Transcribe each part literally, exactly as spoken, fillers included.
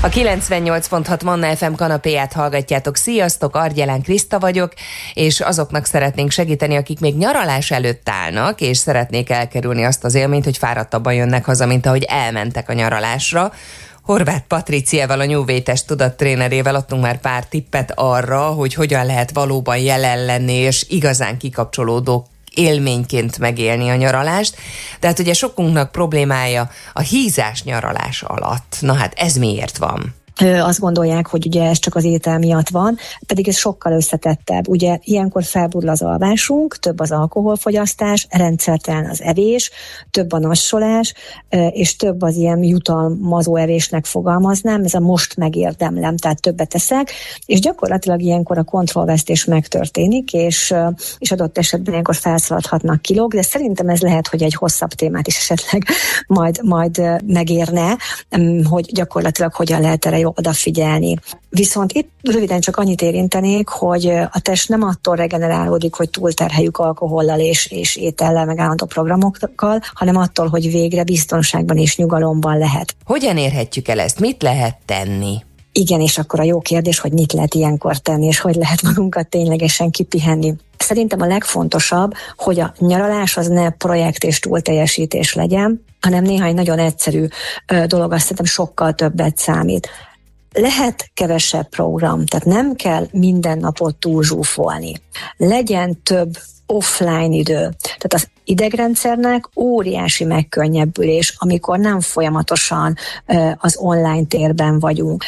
A kilencvennyolc pont hat Manna ef em kanapéját hallgatjátok. Sziasztok, Argyelán Kriszta vagyok, és azoknak szeretnénk segíteni, akik még nyaralás előtt állnak, és szeretnék elkerülni azt az élményt, hogy fáradtabban jönnek haza, mint ahogy elmentek a nyaralásra. Horváth Patriciával, a New Way Test tudattrénerével adtunk már pár tippet arra, hogy hogyan lehet valóban jelen lenni, és igazán kikapcsolódó élményként megélni a nyaralást. Tehát ugye sokunknak problémája a hízás nyaralás alatt. Na hát ez miért van? Azt gondolják, hogy ugye ez csak az étel miatt van, pedig ez sokkal összetettebb. Ugye ilyenkor felborul az alvásunk, több az alkoholfogyasztás, rendszertelen az evés, több a nassolás, és több az ilyen jutalmazó evésnek fogalmaznám, ez a most megérdemlem, tehát többet eszek, és gyakorlatilag ilyenkor a kontrollvesztés megtörténik, és, és adott esetben ilyenkor felszaladhatnak kilók, de szerintem ez lehet, hogy egy hosszabb témát is esetleg majd, majd megérne, hogy gyakorlatilag hogyan lehet erre odafigyelni. Viszont itt röviden csak annyit érintenék, hogy a test nem attól regenerálódik, hogy túlterheljük alkohollal és, és étellel, meg állandó programokkal, hanem attól, hogy végre biztonságban és nyugalomban lehet. Hogyan érhetjük el ezt? Mit lehet tenni? Igen, és akkor a jó kérdés, hogy mit lehet ilyenkor tenni, és hogy lehet magunkat ténylegesen kipihenni. Szerintem a legfontosabb, hogy a nyaralás az ne projekt és túlteljesítés legyen, hanem néha egy nagyon egyszerű dolog, azt szerintem sokkal többet számít. Lehet kevesebb program, tehát nem kell minden napot túlzsúfolni. Legyen több offline idő. Tehát az idegrendszernek óriási megkönnyebbülés, amikor nem folyamatosan az online térben vagyunk.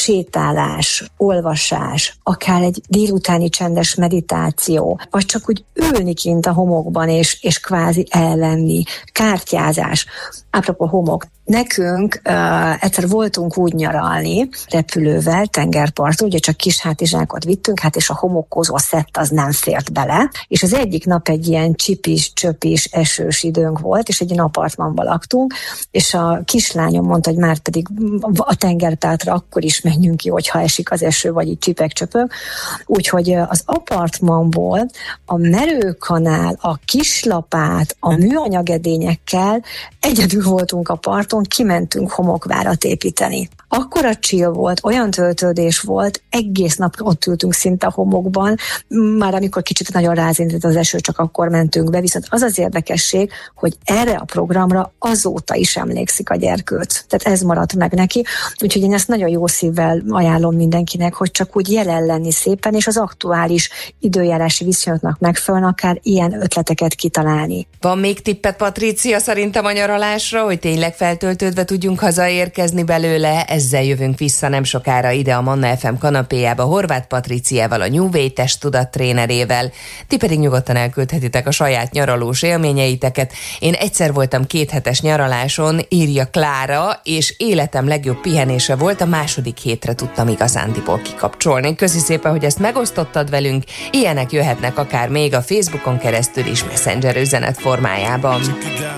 Sétálás, olvasás, akár egy délutáni csendes meditáció, vagy csak úgy ülni kint a homokban és, és kvázi ellenni, kártyázás. Apropó homok, nekünk uh, egyszer voltunk úgy nyaralni repülővel, tengerparton, ugye csak kis hátizsákot vittünk, hát és a homokkozó szett az nem fért bele, és az egyik nap egy ilyen csipis, csöpis, esős időnk volt, és egy ilyen apartmanban laktunk, és a kislányom mondta, hogy már pedig a tengerpartra akkor is menjünk ki, hogyha esik az eső, vagy így csipek-csöpök. Úgyhogy az apartmanból a merőkanál, a kislapát, a műanyagedényekkel egyedül voltunk a parton, kimentünk homokvárat építeni. Akkora chill volt, olyan töltődés volt, egész nap ott ültünk szinte a homokban, már amikor kicsit nagyon rázindult az eső, csak akkor mentünk be, viszont az az érdekesség, hogy erre a programra azóta is emlékszik a gyerkőc. Tehát ez maradt meg neki, úgyhogy én ezt nagyon jó szívvel ajánlom mindenkinek, hogy csak úgy jelen lenni szépen, és az aktuális időjárási viszonyoknak megfelelően akár ilyen ötleteket kitalálni. Van még tippet, Patricia, szerintem a nyaralásra, hogy tényleg feltöltődve tudjunk hazaérkezni belőle? Ezzel jövünk vissza nem sokára ide a Manna ef em kanapéjába Horváth Patriciával, a New Way Test tudattrénerével. Ti pedig nyugodtan elküldhetitek a saját nyaralós élményeiteket. Én egyszer voltam kéthetes nyaraláson, írja Klára, és életem legjobb pihenése volt, a második hétre tudtam igazándiból kikapcsolni. Köszi szépen, hogy ezt megosztottad velünk. Ilyenek jöhetnek akár még a Facebookon keresztül is, Messenger üzenet formájában.